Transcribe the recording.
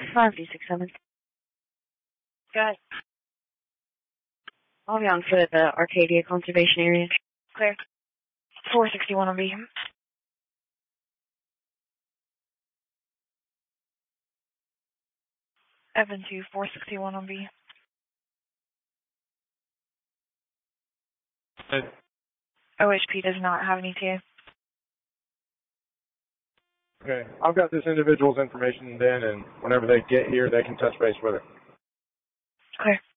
5267. Got it. I'll be on foot at the Arcadia Conservation Area. Clear. 461 on B. Evan 2, 461 on B. OHP does not have any TA. Okay, I've got this individual's information then, and whenever they get here, they can touch base with her. Clear.